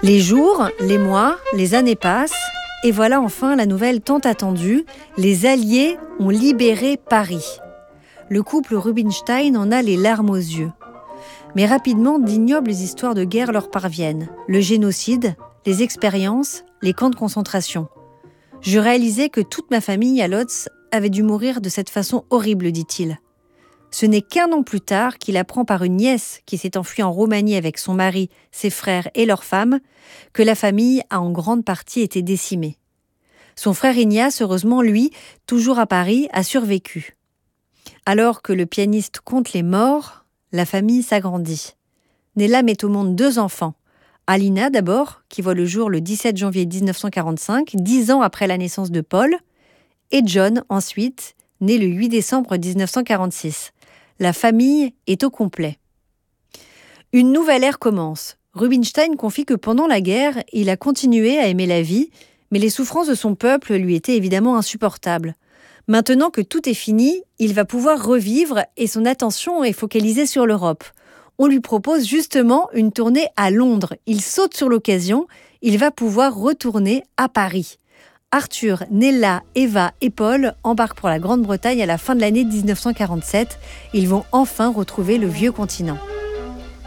Les jours, les mois, les années passent, et voilà enfin la nouvelle tant attendue, les Alliés ont libéré Paris. Le couple Rubinstein en a les larmes aux yeux. Mais rapidement, d'ignobles histoires de guerre leur parviennent. Le génocide, les expériences, les camps de concentration. Je réalisais que toute ma famille à Lodz avait dû mourir de cette façon horrible, dit-il. Ce n'est qu'un an plus tard qu'il apprend par une nièce qui s'est enfuie en Roumanie avec son mari, ses frères et leur femme, que la famille a en grande partie été décimée. Son frère Ignace, heureusement, lui, toujours à Paris, a survécu. Alors que le pianiste compte les morts, la famille s'agrandit. Nella met au monde 2 enfants. Alina d'abord, qui voit le jour le 17 janvier 1945, 10 ans après la naissance de Paul, et John ensuite, né le 8 décembre 1946. La famille est au complet. Une nouvelle ère commence. Rubinstein confie que pendant la guerre, il a continué à aimer la vie, mais les souffrances de son peuple lui étaient évidemment insupportables. Maintenant que tout est fini, il va pouvoir revivre et son attention est focalisée sur l'Europe. On lui propose justement une tournée à Londres. Il saute sur l'occasion, il va pouvoir retourner à Paris. Arthur, Nella, Eva et Paul embarquent pour la Grande-Bretagne à la fin de l'année 1947. Ils vont enfin retrouver le vieux continent.